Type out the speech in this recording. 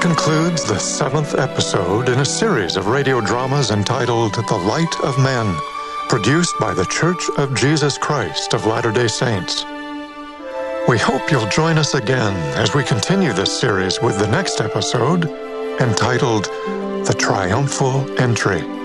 concludes the 7th episode in a series of radio dramas entitled The Light of Men, produced by the Church of Jesus Christ of Latter-day Saints. We hope you'll join us again as we continue this series with the next episode entitled The Triumphal Entry.